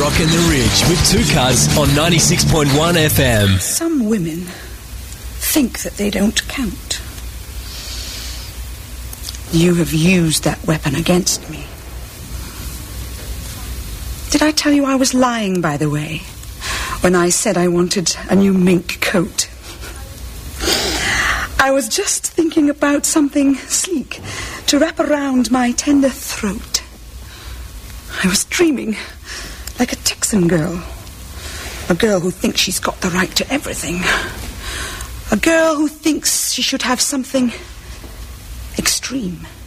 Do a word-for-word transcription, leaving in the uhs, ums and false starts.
Rockin' the Ridge with Two Cuz on ninety-six point one F M. Some women think that they don't count. You have used that weapon against me. Did I tell you I was lying, by the way, when I said I wanted a new mink coat? I was just thinking about something sleek to wrap around my tender throat. I was dreaming like a Texan girl. A girl who thinks she's got the right to everything. A girl who thinks she should have something extreme.